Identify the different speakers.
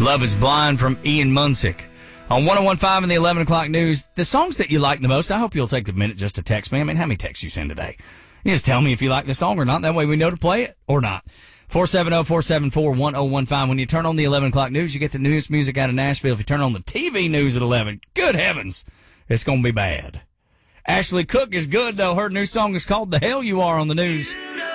Speaker 1: Love is Blind from Ian Munsick. On 101.5 in the 11 o'clock news, the songs that you like the most, I hope you'll take the minute just to text me. I mean, how many texts you send today? You just tell me if you like the song or not. That way we know to play it or not. 470-474-1015. When you turn on the 11 o'clock news, you get the newest music out of Nashville. If you turn on the TV news at 11, good heavens, it's going to be bad. Ashley Cook is good, though. Her new song is called The Hell You Are on the news.